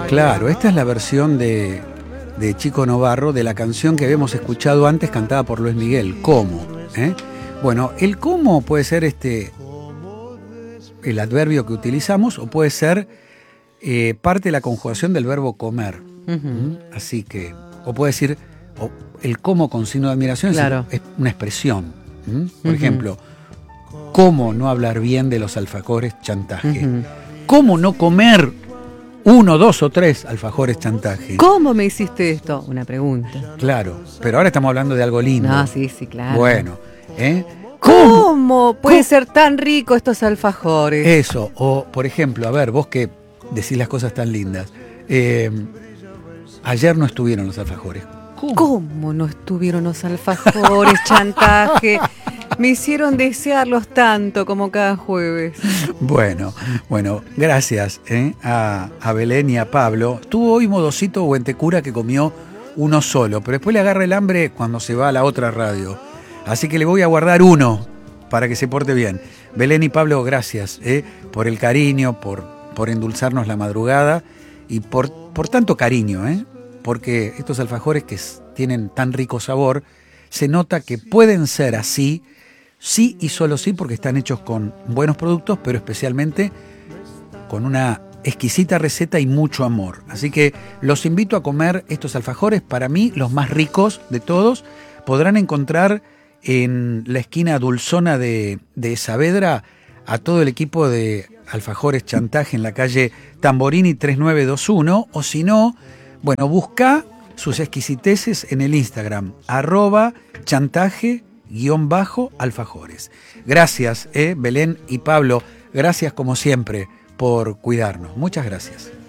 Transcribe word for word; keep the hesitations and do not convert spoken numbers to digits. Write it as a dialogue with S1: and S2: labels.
S1: Claro, esta es la versión de, de Chico Novarro de la canción que habíamos escuchado antes, cantada por Luis Miguel, ¿Cómo? ¿Eh? Bueno, el cómo puede ser este el adverbio que utilizamos o puede ser eh, parte de la conjugación del verbo comer.
S2: Uh-huh.
S1: ¿Mm? Así que, o puede decir, o el cómo con signo de admiración,
S2: claro,
S1: es una expresión. ¿Mm? Por
S2: uh-huh.
S1: ejemplo, ¿cómo no hablar bien de los alfajores chantaje?
S2: Uh-huh.
S1: ¿Cómo no comer uno, dos o tres alfajores chantaje?
S2: ¿Cómo me hiciste esto? Una pregunta.
S1: Claro, pero ahora estamos hablando de algo lindo.
S2: No, sí, sí, claro.
S1: Bueno, ¿eh?
S2: ¿Cómo, ¿Cómo puede ¿Cómo? ser tan rico estos alfajores?
S1: Eso, o por ejemplo, a ver, vos que decís las cosas tan lindas. Eh, ayer no estuvieron los alfajores.
S2: ¿Cómo? ¿Cómo no estuvieron los alfajores, chantaje? Me hicieron desearlos tanto como cada jueves.
S1: Bueno, bueno, gracias ¿eh? a, a Belén y a Pablo. Tuvo hoy modosito Huentecura que comió uno solo, pero después le agarra el hambre cuando se va a la otra radio. Así que le voy a guardar uno para que se porte bien. Belén y Pablo, gracias ¿eh? por el cariño, por, por endulzarnos la madrugada y por, por tanto cariño, ¿eh? porque estos alfajores que tienen tan rico sabor, se nota que pueden ser así, sí y solo sí, porque están hechos con buenos productos, pero especialmente con una exquisita receta y mucho amor. Así que los invito a comer estos alfajores, para mí los más ricos de todos. Podrán encontrar en la esquina dulzona de, de Saavedra a todo el equipo de alfajores chantaje en la calle Tamborini tres nueve dos uno, o si no, bueno, busca sus exquisiteces en el Instagram, arroba chantaje guión bajo alfajores. Gracias, eh, Belén y Pablo, gracias como siempre por cuidarnos. Muchas gracias.